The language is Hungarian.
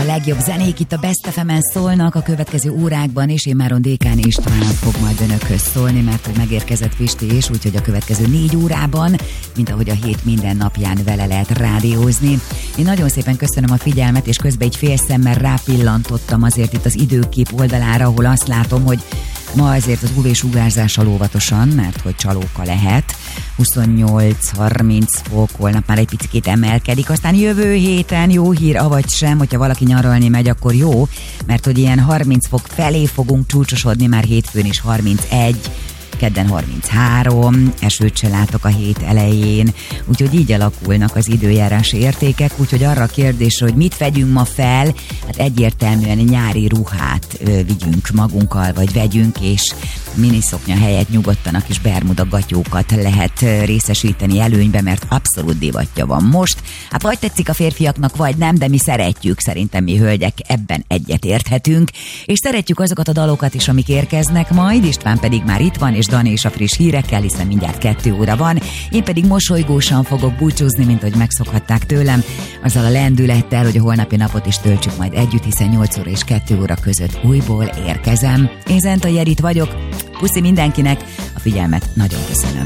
legjobb zenék itt a Best FM-en szólnak a következő órákban, és én Máron Dékány István fog majd önökhöz szólni, mert hogy megérkezett Pisti is, úgyhogy a következő 4 órában, mint ahogy a hét minden napján vele lehet rádiózni. Én nagyon szépen köszönöm a figyelmet, és közben egy fél szemmel rápillantottam azért itt az időkép oldalára, ahol azt látom, hogy ma azért az UV-sugárzással óvatosan, mert hogy csalóka lehet. 28-30 fok, holnap már egy picit emelkedik, aztán jövő héten jó hír, avagy sem, hogyha valaki nyaralni megy, akkor jó, mert hogy ilyen 30 fok felé fogunk csúcsosodni, már hétfőn is 31, kedden 33, esőt se látok a hét elején, úgyhogy így alakulnak az időjárási értékek, úgyhogy arra a kérdésre, hogy mit vegyünk ma fel, hát egyértelműen nyári ruhát vigyünk magunkkal, vagy vegyünk, és miniszoknya helyett nyugodtan a kis bermuda gatyókat lehet részesíteni előnybe, mert abszolút divatja van most. Hát vagy tetszik a férfiaknak, vagy nem, de mi szeretjük, szerintem mi hölgyek ebben egyet érthetünk, és szeretjük azokat a dalokat is, amik érkeznek majd, István pedig már itt van, és Dani és a friss hírekkel, hiszen mindjárt 2 óra van. Én pedig mosolygósan fogok búcsúzni, mint hogy megszokhatták tőlem, azzal a lendülettel, hogy a holnapi napot is töltsük majd együtt, hiszen 8 óra és 2 óra között újból érkezem. Én Zenta Jerit vagyok, puszi mindenkinek, a figyelmet nagyon köszönöm.